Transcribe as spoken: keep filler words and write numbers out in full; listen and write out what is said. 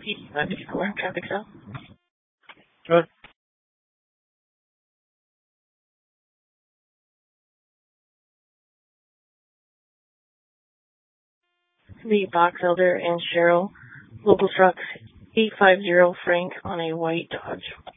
P five fifty-four, traffic stop. Good. The Box Elder and Cheryl, local truck eight five zero Frank on a white Dodge.